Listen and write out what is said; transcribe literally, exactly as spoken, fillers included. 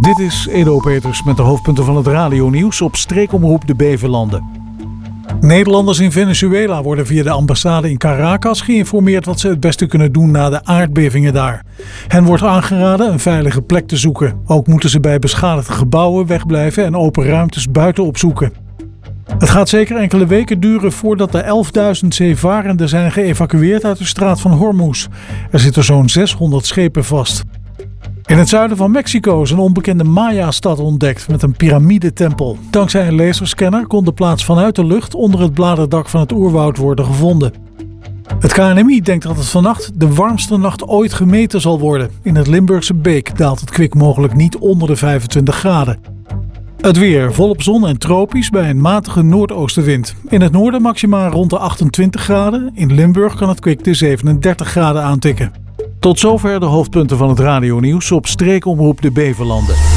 Dit is Edo Peters met de hoofdpunten van het radionieuws op streekomroep de Beverlanden. Nederlanders in Venezuela worden via de ambassade in Caracas geïnformeerd wat ze het beste kunnen doen na de aardbevingen daar. Hen wordt aangeraden een veilige plek te zoeken. Ook moeten ze bij beschadigde gebouwen wegblijven en open ruimtes buiten opzoeken. Het gaat zeker enkele weken duren voordat de elfduizend zeevarenden zijn geëvacueerd uit de straat van Hormuz. Er zitten zo'n zeshonderd schepen vast. In het zuiden van Mexico is een onbekende Maya-stad ontdekt met een piramidetempel. Dankzij een laserscanner kon de plaats vanuit de lucht onder het bladerdak van het oerwoud worden gevonden. Het K N M I denkt dat het vannacht de warmste nacht ooit gemeten zal worden. In het Limburgse Beek daalt het kwik mogelijk niet onder de vijfentwintig graden. Het weer volop zon en tropisch bij een matige noordoostenwind. In het noorden maxima rond de achtentwintig graden. In Limburg kan het kwik de zevenendertig graden aantikken. Tot zover de hoofdpunten van het radionieuws op streekomroep de Beverlanden.